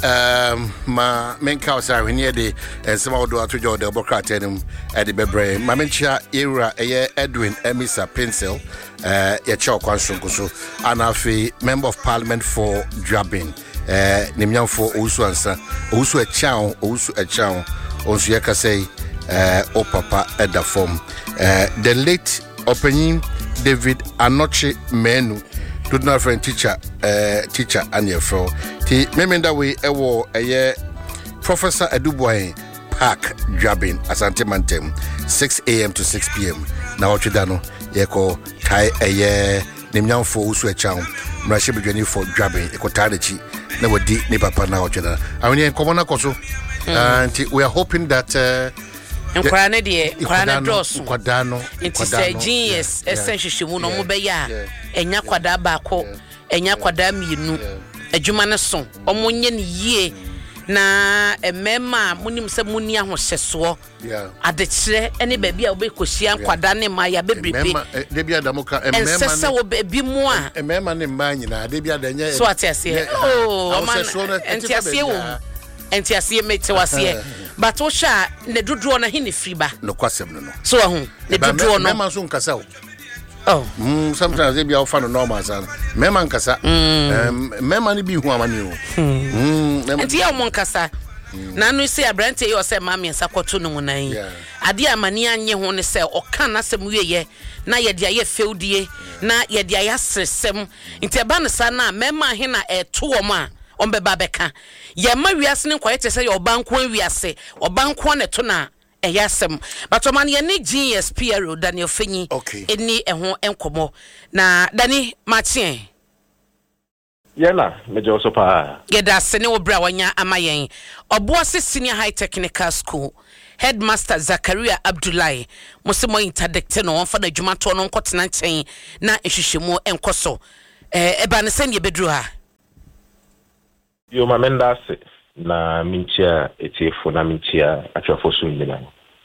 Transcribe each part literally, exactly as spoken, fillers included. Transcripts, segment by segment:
um ma menka osa hwene de ensema wodo atojo de obokrata nim e de bebre ma menchia era eye Edwin Emisa Pencil eh ye cha okwanshonko so anafi member of parliament for Dwabin eh nimyamfo owusu ansa owusu a chaon owusu a chaon onsu ye ka say eh o papa eda form eh the late Opening David Anoche Menu do not friend teacher uh teacher and your fro ti memenda we ewo eye Professor Eduboy Park Dwabin Asante Mantem six a m to six p m na otweda no ye ko tai eye nimnyamfo usu e chaun mrahye bedwani for Dwabin e ko tadechi na wadi ni papa na otweda awni enkomo na koso and we are hoping that uh, Nkwana ne de nkwana drosso kwada no nti say genius essential no mo be ya enya kwada ba ko enya kwada mienu adwuma ne so omo nye ne yie na emema munim se muni ahohyeso adekire ene ba bia obekosia kwada ne ma ya bebrebe de bia da moka emema ne ensese wo bi mu a emema ne ma nyina de bia da nya so atiase oh man entiase wo entiase mete wase but wo sha ne dodo na hini friba no kwasem no no so ho ne dodo no mema so nkasa wo oh mm sometimes they be out fan normal san mema nkasa um mema ne bi hu amani o mm enti ya mo nkasa na no se abrante ye o se ma me sakoto no nan ade amani anye ho ne se oka na sem wieye na ye de aye feudie na ye de aye sresem enti eba ne sa na mema he na eto wo ma ombe babeka ye ma wiase ne kwayete se ye obanko wiase obanko ne to na eyasem but man ye ni G S P R Daniel Fenyi eni eho enkomo na Dani Matien yena mejo so pa yeda sene obra wanya amayen oboase senior high technical school headmaster Zakaria Abdullahi musimo interdicte no wonfa na dwuma to no nkotena nchen na ehwehwemu enkoso eh eba ne sene bedru ha yo mamenda se na minchia etefo na minchia atwafo so nyina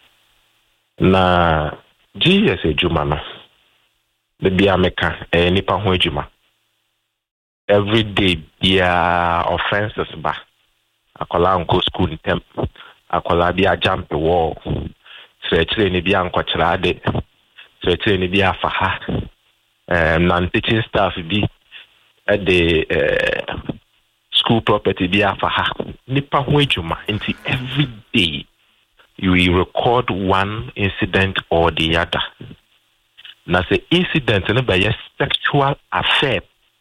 na G S ejuma no de bia meka eh nipa ho ejuma every day bia offenses ba akola nko school temp akola bia jump wall sechire ni bia nkochira ade sechire ni bia faha eh non teaching staff bi at the eh school property be afaha nipa ho ejuma nti every day you will record one incident or the other na say incident no be sexual affair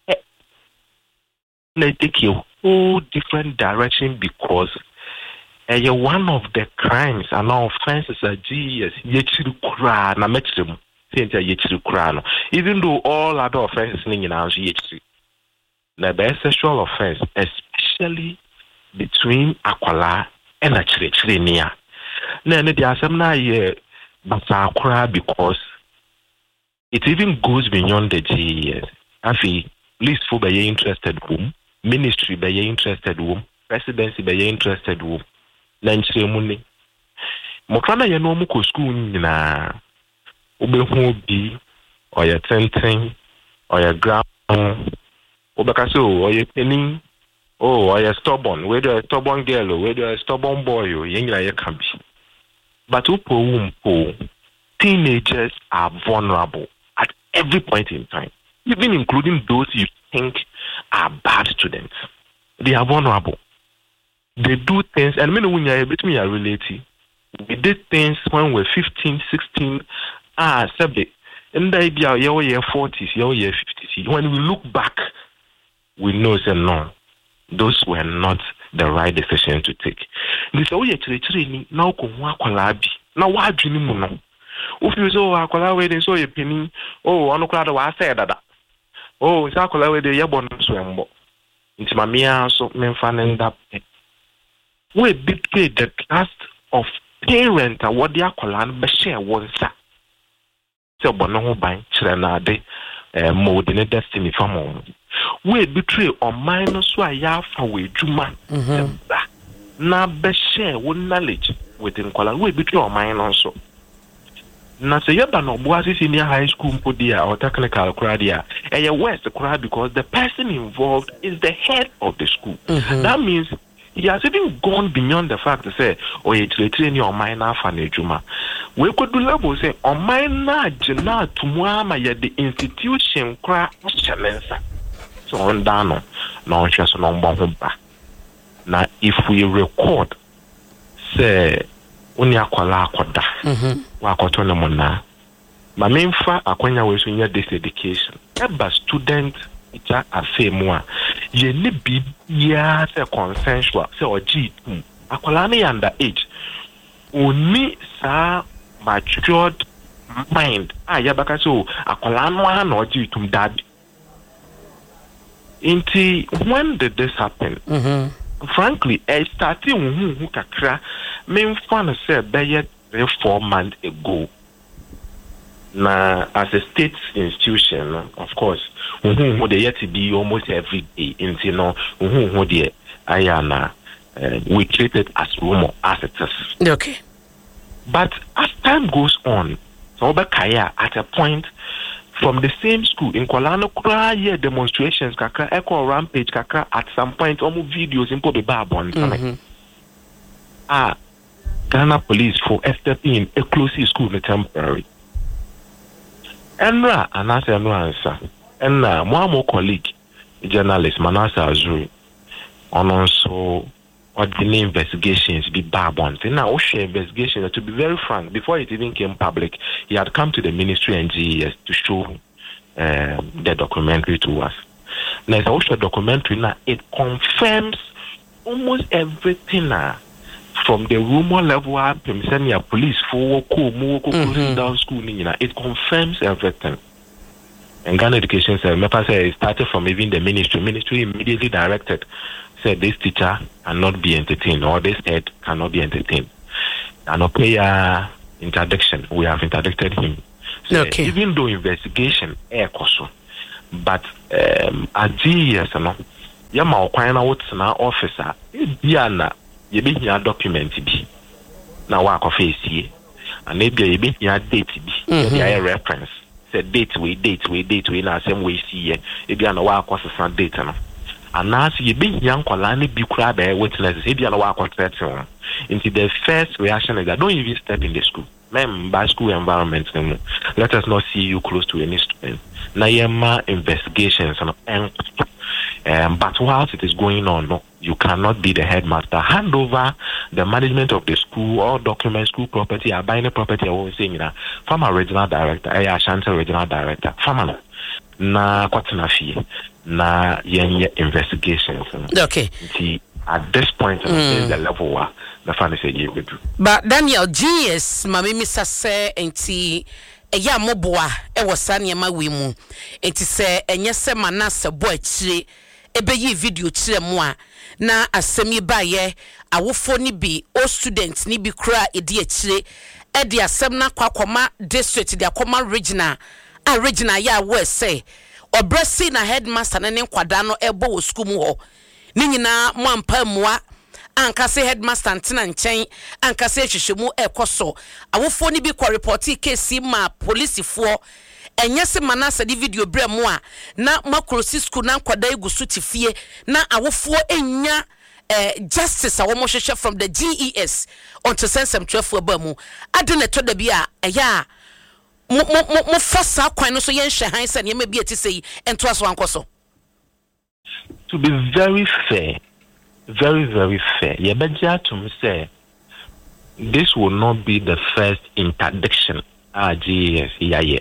na take a whole different direction because uh, one of the crimes and offenses are G S yechiri kura na mechirem say yechiri kura no even though all other offenses ni nyina so yechiri na be sexual offense especially between akwala and a chire nia na ne dia asem na ye basa akura because it even goes beyond the G S afi least for be interested wom ministry be interested wom presidency be interested wom na nchire mu ni mokana ye no mu ko school nyina obehu obi oya tenten oya ground obakaso oye penin oh oye stubborn whether a stubborn girl or whether a stubborn boy or yengra ye can be but upo umpo teenagers are vulnerable at every point in time, even including those you think are bad students. They are vulnerable. They do things, and many when you're able to me are related. We did things when we're fifteen, sixteen, ah, seventy, and they be our year forties, your year fifties. When we look back, we know say no, those were not the right decision to take. This oh yeah, training now come wa kwalabi. Now wa adwini mu no. Ofi so wa kwala we dey so ye penin. Oh, ono kwala wa say dada. Oh, sa kwala we dey ye bon so embo. Nti mamia so memfa nenda. We betray the trust of parent and what their kwala be share one sa. Se bono ho ban kire na ade eh mode ne destiny famo. We betray on minus so ya fa we dwuma. Mhm. Na be share one knowledge within kwala. We betray on minus so. Na se yeba no boasi senior high school mpodia or technical cradia e west cra because the person involved is the head of the school. Mm-hmm. That means he has even gone beyond the fact to say, oh, it's training your mind now for Nejuma. We could do level say, on my na jena tumwama ya the institution cra chalensa. So on dano, no just on bomba. Now, if we record, say, only akwala akwada, wakotona mona. My main fa akwanya we so nya this education. Eba student ita afe mo a ye ne bibia se consensual se oji akwala na under age oni sa matured mind ah ya baka so akwala no ha na oji tum dad. Inti when did this happen? Mm-hmm. Frankly, I started who kakra main fan say be three four months ago. Na as a state institution, of course, who would yet to be almost every day in you know who would ye ayana we treat it as rumor as it is. Okay. But as time goes on, so Kaya at a point from the same school in Kolano Kura ye demonstrations kaka echo rampage kaka at some point almost videos in Kobe Barbon. Mm-hmm. Ah Ghana police for stepping in a close school in temporary. Enra anasa enra ansa enna mo colleague journalist Manasa Azuri on also ordinary investigations be barbon now Osha investigation to be very frank before it even came public he had come to the ministry and G E S to show uh, the documentary to us. Now it's also documentary now it confirms almost everything now from the rumor level up, police for closing down school, it confirms everything. And Ghana Education Service it started from even the ministry. Ministry immediately directed, said this teacher cannot be entertained, or this head cannot be entertained. And no prayer interdiction, we have interdicted him. So okay. Even though investigation, air coso, but um, at G E S, no, Yama Okwana what's an officer, Diana. You be here document be now work of face here and maybe you be here date be mm-hmm. reference say date we date we date we na same way see here if you na work of some date no and now you be here kwala ni bi kura be witness if you na work of threat into the first reaction is that don't even step in the school mem by school environment no let us not see you close to any student na yema investigations and um, but whilst it is going on no you cannot be the headmaster. Hand over the management of the school or document school property, or buying property. I was saying, you know, from a regional director, a Ashanti regional director, from na kwatena fee, na yenye investigations. Okay. See, at this point, mm. the level where the family say you do. But Daniel, G S, mami misa se enti. Eya moboa e wasani ma wimu enti se enye se manase boy chire ebeyi video chire mu a na asemi ba ye awofo ni bi o students ni bi kra edi chire e de asem na kwakoma district de akoma regional a regional ya wo say obresi na headmaster na ne nkwada no ebo wo school mu ho ni nyina mo ampa mua ankase headmaster ntena nchen ankase hwehwemu ekoso awofo ni bi kwa reporti case ma police fo enyese manasa di video bre mu a na makrosi school na nkwada egusu tifie na awofo enya eh, justice awo mo hwehwe from the G E S onto sensem twelve ba mu ade ne to da bi a eya mo mo mo fasa kwan no so yen hwe han se ne ma bi etise ento aso ankoso. To be very fair, very, very fair. Yebeja to say this will not be the first interdiction at G E S here yet.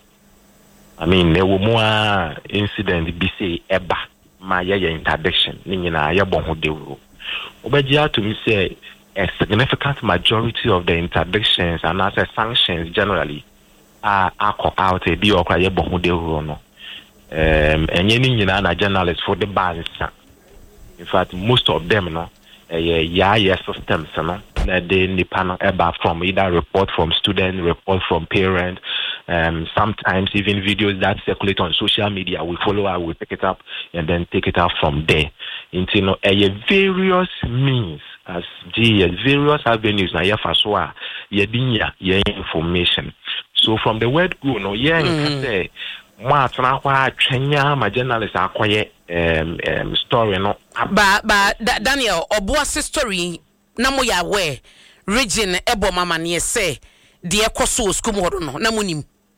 I mean, there were more incidents be say eba my interdiction. Nina yabon ho dewo. Obeja to say a significant majority of the interdictions and as sanctions generally are are out a be or yabon ho dewo no. Um, and any na journalists for the balance. In fact, most of them, no, uh, yeah, yeah, systems, no, they depend about from either report from students, report from parents, um, sometimes even videos that circulate on social media. We follow up, we pick it up, and then take it up from there. Into you know, uh, various means as G S, various avenues. Na yeah, for so, yeah, yeah, information. So from the word go, no, yeah, mm. say ma atena kwa twenya ma journalist akoye um um story no ba ba da, Daniel Obuasi story na mo ya we region ebo mama ne se de ekoso school mo no na munim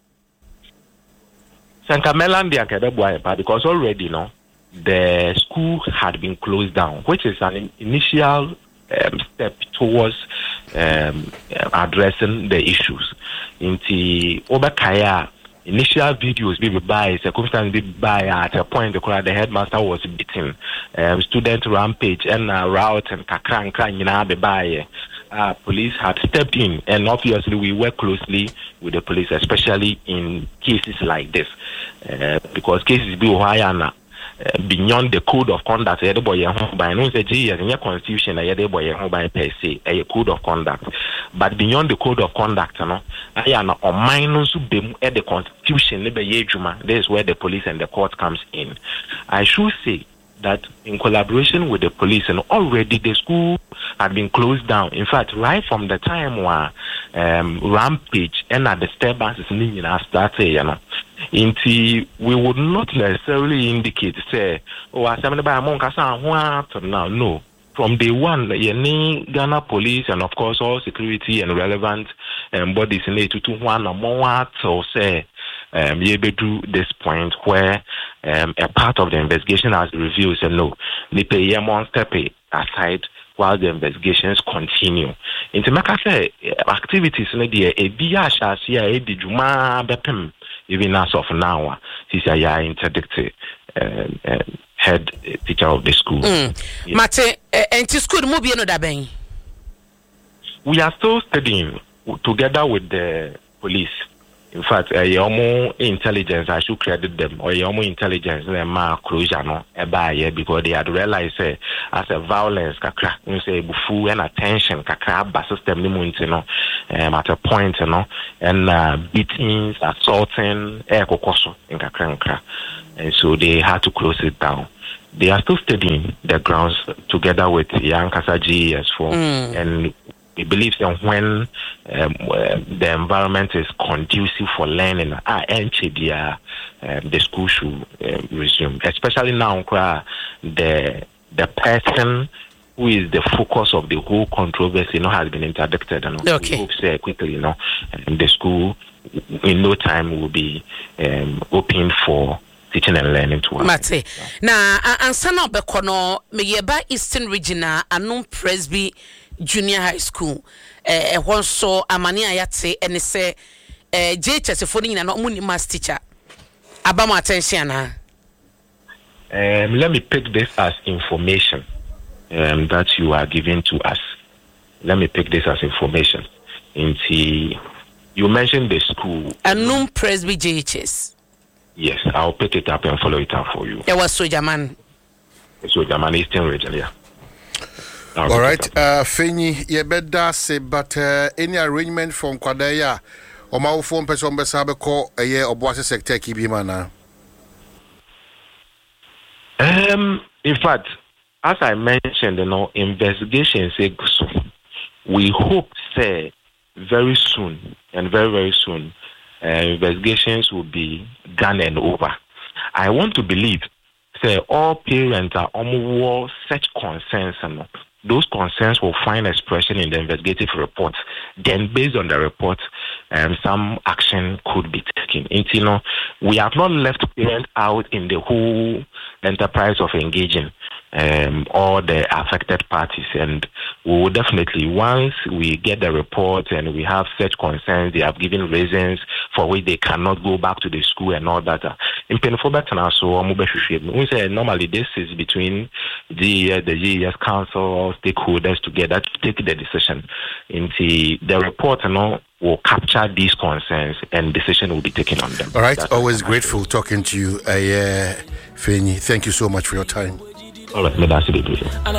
Sanka Melandi Akadebwa because already no the school had been closed down, which is an initial um, step towards um, addressing the issues. In the Obakaya, initial videos be by circumstances be by at a point the the headmaster was beaten, um, student rampage and uh, route and kakran kran be by. Uh, police had stepped in, and obviously we work closely with the police, especially in cases like this, uh, because cases be higher. Uh, beyond the code of conduct, the boy by no say G as in your constitution, a boy by per se, a code of conduct. But beyond the code of conduct, no, I am on minus at the constitution, this is where the police and the court comes in. I should say that in collaboration with the police, and already the school had been closed down. In fact, right from the time where um, rampage and the disturbances in started, you know. Inti, we would not necessarily indicate say oh assembly by Monkasa now. No, from day one the Ghana police and of course all security and relevant um, bodies in it to one or more or say um able to this point where um, a part of the investigation has revealed say no nipe ye mon step aside while the investigations continue. Inti maka say activities in the e biya shasia e di juma bepem. Even as of now, she's a interdicted uh, uh, head teacher of the school. Mm. Yeah. Mate, and to school, movie no da ben. We are still studying together with the police. In fact, a uh, more intelligence, I should credit them, or a more intelligence than my closure no eba because they had realized uh, as a violence, kakra, you say bufu and attention, kakra, bas system ni munti no, um, at a point, you know, and uh, beatings, assaulting, eh kokoso in kakra kakra, and so they had to close it down. They are still studying the grounds together with Young Kasaji as for mm. and. We believe that when um, uh, the environment is conducive for learning, uh, and uh, the school should uh, resume. Especially now, the the person who is the focus of the whole controversy, you know, has been interdicted. You know, okay. We hope say quickly, you know, and the school in no time will be um, open for teaching and learning to us. Mate, na ansana bekono meyeba Eastern Regional Anum Presby Junior High School. Eh, one so amani ayate and say, eh, J H S phone in an omuni mass teacher. Abama attention. Um, let me pick this as information um, that you are giving to us. Let me pick this as information. Into you mentioned the school. Anum Presby J H S. Yes, I'll pick it up and follow it up for you. It was Sojaman. Sojaman Eastern Region, yeah. I'll all right, uh, Feni, you better say, but uh, any arrangement from Kwadaya or my phone person Besabe call a year or Boise sector keep him now? Um, in fact, as I mentioned, you know, investigations, we hope, say, very soon and very, very soon. Uh, investigations will be done and over. I want to believe, say, all parents are on such concerns, and those concerns will find expression in the investigative report. Then, based on the report, um, some action could be taken. And, you know, we have not left parents out in the whole enterprise of engaging um, all the affected parties, and we will definitely, once we get the report and we have such concerns, they have given reasons for which they cannot go back to the school and all that. In Penforbet and also, we say normally this is between the the G E S Council or stakeholders together to take the decision. Into the report, you know, will capture these concerns and decision will be taken on them. All right, that's always grateful talking to you, uh, yeah, Feni. Thank you so much for your time. All right,